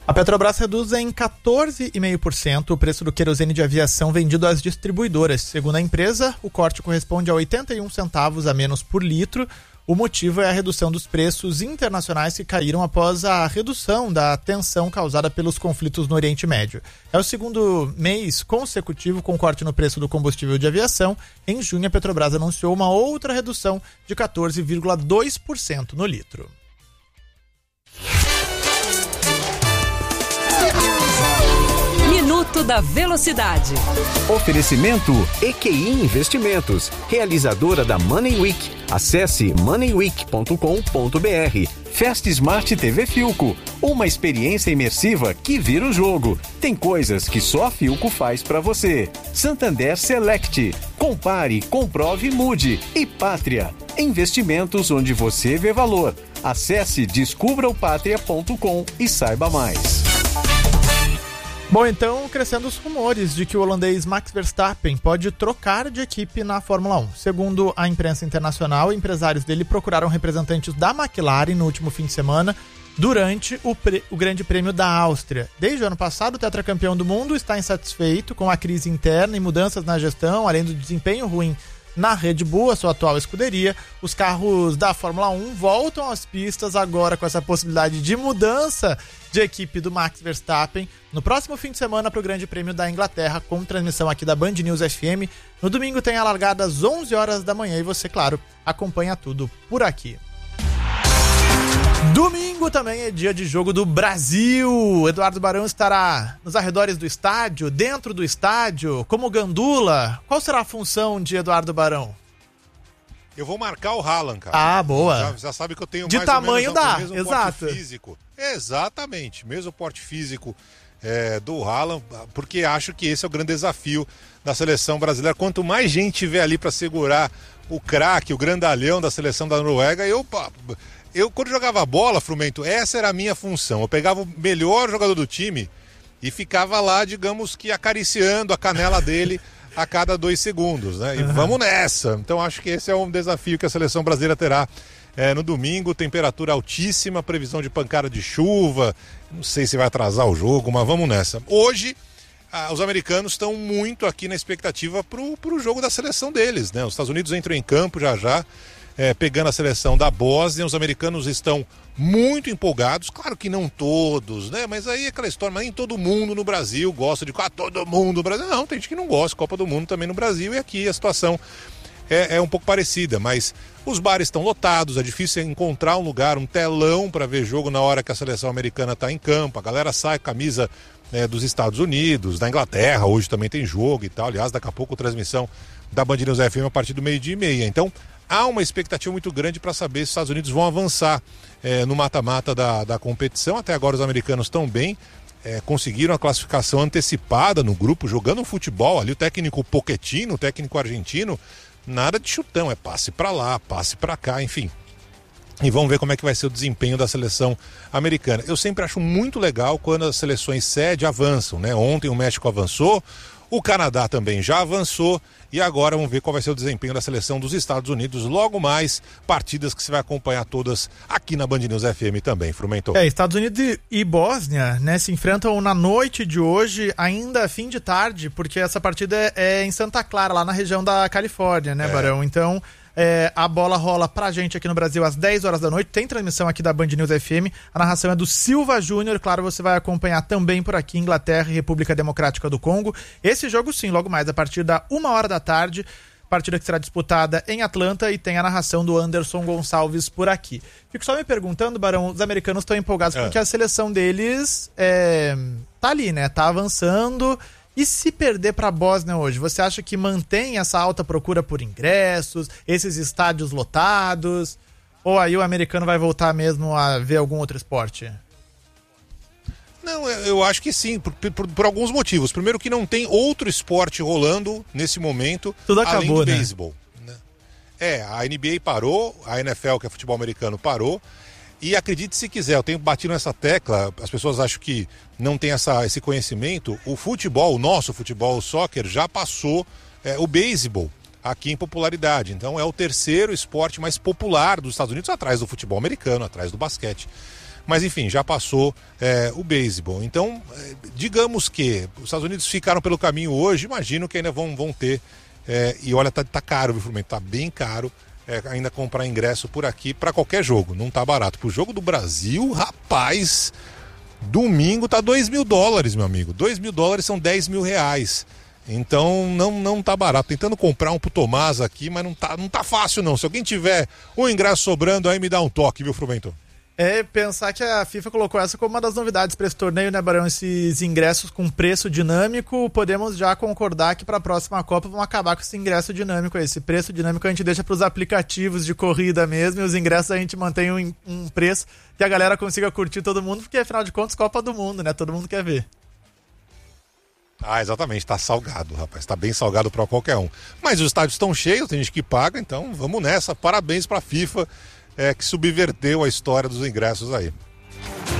A Petrobras reduz em 14,5% o preço do querosene de aviação vendido às distribuidoras. Segundo a empresa, o corte corresponde a 81 centavos a menos por litro. O motivo é a redução dos preços internacionais que caíram após a redução da tensão causada pelos conflitos no Oriente Médio. É o segundo mês consecutivo com corte no preço do combustível de aviação. Em junho, a Petrobras anunciou uma outra redução de 14,2% no litro. Minuto da Velocidade. Oferecimento EQI Investimentos, realizadora da Money Week. Acesse moneyweek.com.br. Fast Smart TV Philco, uma experiência imersiva que vira o jogo. Tem coisas que só a Philco faz pra você. Santander Select, compare, comprove, mude. E Pátria, investimentos onde você vê valor. Acesse descubraopatria.com e saiba mais. Bom, então, crescendo os rumores de que o holandês Max Verstappen pode trocar de equipe na Fórmula 1. Segundo a imprensa internacional, empresários dele procuraram representantes da McLaren no último fim de semana durante o Grande Prêmio da Áustria. Desde o ano passado, o tetracampeão do mundo está insatisfeito com a crise interna e mudanças na gestão, além do desempenho ruim na Red Bull, a sua atual escuderia. Os carros da Fórmula 1 voltam às pistas agora com essa possibilidade de mudança de equipe do Max Verstappen no próximo fim de semana para o Grande Prêmio da Inglaterra, com transmissão aqui da Band News FM. No domingo tem a largada às 11 horas da manhã e você, claro, acompanha tudo por aqui. Domingo também é dia de jogo do Brasil. Eduardo Barão estará nos arredores do estádio, dentro do estádio, como gandula. Qual será a função de Eduardo Barão? Eu vou marcar o Haaland, cara. Ah, boa. Já sabe que eu tenho de mais tamanho ou menos dá, o mesmo exato. porte físico. Exatamente, mesmo porte físico do Haaland, porque acho que esse é o grande desafio da seleção brasileira. Quanto mais gente tiver ali para segurar o craque, o grandalhão da seleção da Noruega, eu quando jogava bola, Frumento, essa era a minha função. Eu pegava o melhor jogador do time e ficava lá, digamos que acariciando a canela dele a cada 2 segundos, né? E vamos nessa. Então acho que esse é um desafio que a seleção brasileira terá no domingo. Temperatura altíssima, previsão de pancada de chuva. Não sei se vai atrasar o jogo, mas vamos nessa. Hoje, os americanos estão muito aqui na expectativa pro jogo da seleção deles, né? Os Estados Unidos entram em campo já. Pegando a seleção da Bósnia, os americanos estão muito empolgados, claro que não todos, né? Mas aí é aquela história, mas nem todo mundo no Brasil gosta de todo mundo no Brasil. Não, tem gente que não gosta, Copa do Mundo também no Brasil, e aqui a situação é um pouco parecida, mas os bares estão lotados, é difícil encontrar um lugar, um telão para ver jogo na hora que a seleção americana está em campo, a galera sai com a camisa dos Estados Unidos, da Inglaterra, hoje também tem jogo e tal, aliás, daqui a pouco transmissão da Band News FM a partir do 12:30, então há uma expectativa muito grande para saber se os Estados Unidos vão avançar no mata-mata da competição. Até agora os americanos estão bem, conseguiram a classificação antecipada no grupo, jogando futebol ali, o técnico Pochettino, o técnico argentino, nada de chutão, é passe para lá, passe para cá, enfim. E vamos ver como é que vai ser o desempenho da seleção americana. Eu sempre acho muito legal quando as seleções sede avançam, né? Ontem o México avançou, o Canadá também já avançou e agora vamos ver qual vai ser o desempenho da seleção dos Estados Unidos. Logo mais, partidas que você vai acompanhar todas aqui na Band News FM também, Frumento. Estados Unidos e Bósnia, né, se enfrentam na noite de hoje, ainda fim de tarde, porque essa partida é em Santa Clara, lá na região da Califórnia, né, Barão? Então, a bola rola pra gente aqui no Brasil às 10 horas da noite, tem transmissão aqui da Band News FM, a narração é do Silva Júnior, claro, você vai acompanhar também por aqui Inglaterra e República Democrática do Congo. Esse jogo sim, logo mais, a partir da 1h da tarde, partida que será disputada em Atlanta e tem a narração do Anderson Gonçalves por aqui. Fico só me perguntando, Barão, os americanos estão empolgados porque a seleção deles tá ali, né, tá avançando. E se perder para a Bósnia hoje, você acha que mantém essa alta procura por ingressos, esses estádios lotados? Ou aí o americano vai voltar mesmo a ver algum outro esporte? Não, eu acho que sim, por alguns motivos. Primeiro que não tem outro esporte rolando nesse momento, tudo acabou, além do né? beisebol. Né? A NBA parou, a NFL, que é futebol americano, parou. E acredite se quiser, eu tenho batido nessa tecla, as pessoas acham que não tem esse conhecimento, o futebol, o nosso futebol, o soccer, já passou o beisebol aqui em popularidade. Então é o terceiro esporte mais popular dos Estados Unidos, atrás do futebol americano, atrás do basquete. Mas enfim, já passou o beisebol. Então, digamos que os Estados Unidos ficaram pelo caminho hoje, imagino que ainda vão ter. E olha, tá caro, viu, Fumento? Tá bem caro ainda comprar ingresso por aqui para qualquer jogo. Não tá barato. Pro jogo do Brasil, rapaz, domingo tá $2.000, meu amigo. $2.000 são R$10.000. Então não tá barato. Tentando comprar um pro Tomás aqui, mas não tá fácil não. Se alguém tiver um ingresso sobrando, aí me dá um toque, viu, Frumento? Pensar que a FIFA colocou essa como uma das novidades para esse torneio, né, Barão? Esses ingressos com preço dinâmico, podemos já concordar que para a próxima Copa vão acabar com esse ingresso dinâmico aí. Esse preço dinâmico a gente deixa para os aplicativos de corrida mesmo, e os ingressos a gente mantém um preço que a galera consiga curtir todo mundo, porque afinal de contas Copa do Mundo, né? Todo mundo quer ver. Ah, exatamente, tá salgado, rapaz, tá bem salgado para qualquer um. Mas os estádios estão cheios, tem gente que paga, então vamos nessa. Parabéns para a FIFA, que subverteu a história dos ingressos aí.